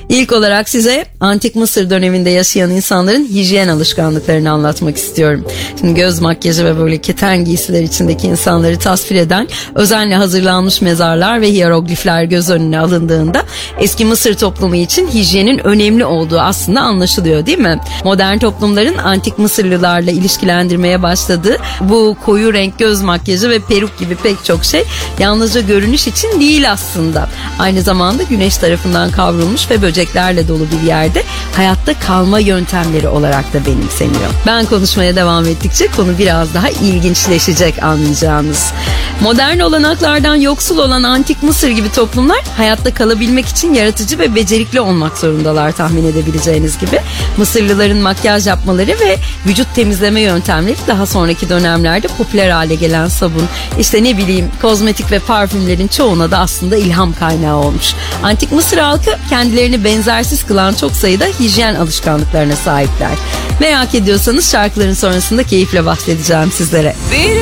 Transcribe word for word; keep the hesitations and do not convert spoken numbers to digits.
İlk olarak size antik Mısır döneminde yaşayan insanların hijyen alışkanlıklarını anlatmak istiyorum. Şimdi göz makyajı ve böyle keten giysiler içindeki insanları tasvir eden özenle hazırlanmış mezarlar ve hiyeroglifler göz önüne alındığında eski Mısır toplumu için hijyenin önemli olduğu aslında anlaşılıyor, değil mi? Modern toplumların antik Mısırlılarla ilişkilendirmeye başladığı bu koyu renk göz makyajı ve peruk gibi pek çok şey yalnızca görünüş için değil aslında. Aynı zamanda güneş tarafından kavrulmuş ve böceklerle dolu bir yerde hayatta kalma yöntemleri olarak da benimseniyor. Ben konuşmaya devam ettikçe konu biraz daha ilginçleşecek, anlayacağınız. Modern olanaklardan yoksul olan antik Mısır gibi toplumlar hayatta kalabilmek için yaratıcı ve becerikli olmak zorundalar, tahmin edebileceğiniz gibi. Mısırlıların makyaj yapmaları ve vücut temizleme yöntemleri daha sonraki dönemlerde popüler hale gelen sabun, işte ne bileyim kozmetik ve parfümlerin çoğuna da aslında ilham kaynağı olmuş. Antik Mısır halkı kendilerini benzersiz kılan çok sayıda hijyen alışkanlıklarına sahipler. Merak ediyorsanız şarkıların sonrasında keyifle bahsedeceğim sizlere. Bir